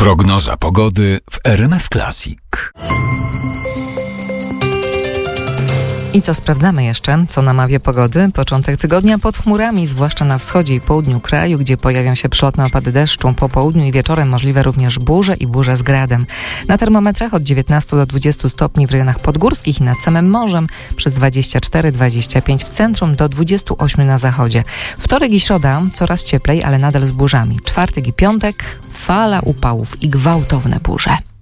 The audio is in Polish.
Prognoza pogody w RMF Classic. I co sprawdzamy jeszcze? Co na mapie pogody? Początek tygodnia pod chmurami, zwłaszcza na wschodzie i południu kraju, gdzie pojawią się przelotne opady deszczu. Po południu i wieczorem możliwe również burze i burze z gradem. Na termometrach od 19 do 20 stopni w rejonach podgórskich i nad samym morzem, przez 24-25 w centrum, do 28 na zachodzie. Wtorek i środa coraz cieplej, ale nadal z burzami. Czwartek i piątek fala upałów i gwałtowne burze.